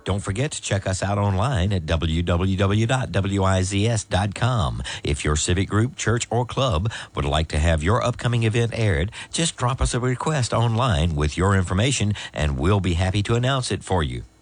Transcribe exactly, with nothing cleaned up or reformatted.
Don't forget to check us out online at w w w dot w i z s dot com. If your civic group, church, or club would like to have your upcoming event aired, just drop us a request online with your information, and we'll be happy to announce it for you.